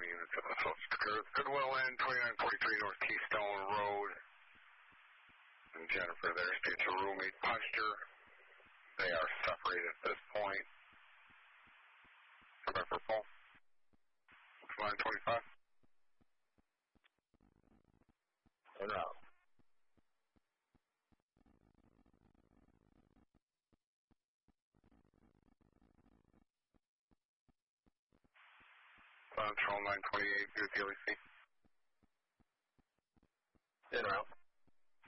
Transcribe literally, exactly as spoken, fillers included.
units of the Social Security. Goodwill Inn, twenty-nine forty-three North Keystone Road. And Jennifer, there's your roommate punched her. They are separated at this point. November Paul. Line twenty-five. And out. Control nine twenty-eight, do the L E C. In route.